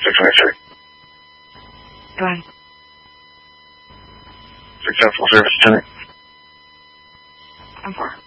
693. Go ahead. Successful service, Lieutenant. I'm far.